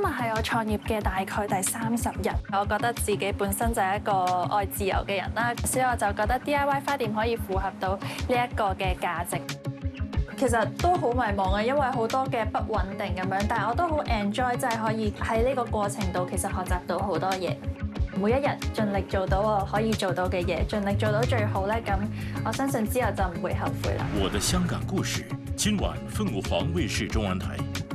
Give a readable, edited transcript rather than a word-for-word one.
係我創業嘅大概第30日，我覺得自己本身就係一個愛自由嘅人啦，所以我就覺得 DIY 花店可以符合到呢一個嘅價值。其實都好迷茫啊，因為好多嘅不穩定咁樣，但係我都好 enjoy，即係可以喺呢個過程度其實學習到好多嘢。每一日盡力做到我可以做到嘅嘢，盡力做到最好咧，咁我相信之後就唔會後悔啦。 我的香港故事，今晚鳳凰衛視中文台